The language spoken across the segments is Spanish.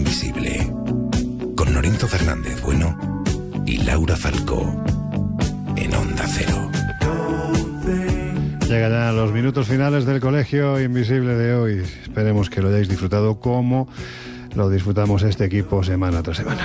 Invisible, con Lorenzo Fernández Bueno y Laura Falcó, en Onda Cero. Llegan ya los minutos finales del Colegio Invisible de hoy. Esperemos que lo hayáis disfrutado como lo disfrutamos este equipo semana tras semana.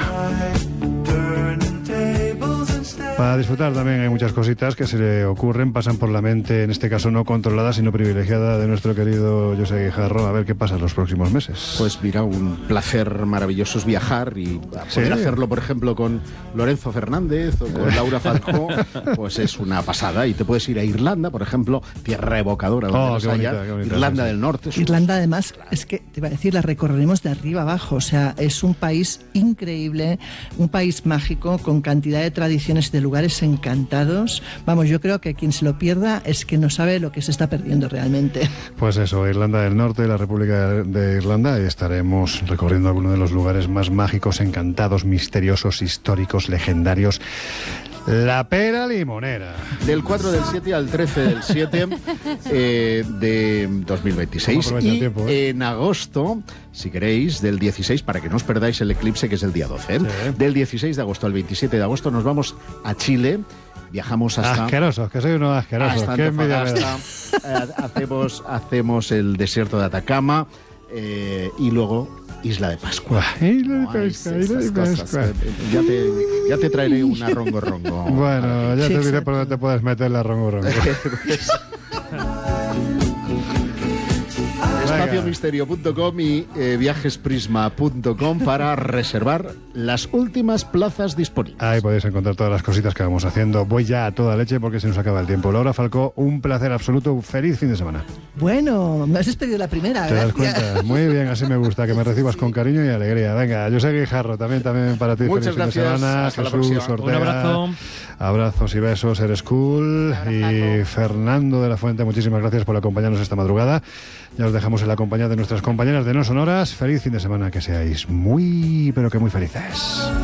Para disfrutar también hay muchas cositas que se le ocurren, pasan por la mente, en este caso no controlada, sino privilegiada, de nuestro querido José Guijarro. A ver qué pasa en los próximos meses. Pues mira, un placer maravilloso es viajar y poder hacerlo, por ejemplo, con Lorenzo Fernández o con Laura Falcó, pues es una pasada. Y te puedes ir a Irlanda, por ejemplo, tierra evocadora, donde bonita, Irlanda del Norte. Irlanda, además, es que, te iba a decir, la recorreremos de arriba abajo. O sea, es un país increíble, un país mágico, con cantidad de tradiciones de lugares encantados. Vamos, yo creo que quien se lo pierda es que no sabe lo que se está perdiendo realmente. Pues eso, Irlanda del Norte, la República de Irlanda, y estaremos recorriendo algunos de los lugares más mágicos, encantados, misteriosos, históricos, legendarios. La Pera Limonera. Del 4 del 7 al 13 del 7 de 2026. Y tiempo, en agosto, si queréis, del 16, para que no os perdáis el eclipse, que es el día 12, del 16 de agosto al 27 de agosto nos vamos a Chile. Viajamos hasta... Asquerosos, que soy uno asqueroso. Hasta Antofagasta. Hacemos el desierto de Atacama y luego... Isla de Pascua. Isla de Pascua. Ya te traeré una rongo. Bueno, ya te diré por dónde te puedes meter la rongo. Espaciomisterio.com y viajesprisma.com para reservar las últimas plazas disponibles. Ahí podéis encontrar todas las cositas que vamos haciendo. Voy ya a toda leche porque se nos acaba el tiempo. Laura Falcó, un placer absoluto. Feliz fin de semana. Bueno, me has despedido la primera. ¿Te das cuenta? Muy bien, así me gusta, que me recibas con cariño y alegría. Venga, José Guijarro, también para ti. Muchas feliz gracias. Fin de semana. Hasta Jesús Ortega. Un abrazo. Abrazos y besos, eres cool. Y Fernando de la Fuente, muchísimas gracias por acompañarnos esta madrugada. Ya os dejamos en la compañía de nuestras compañeras de No Sonoras. Feliz fin de semana, que seáis muy, pero que muy felices.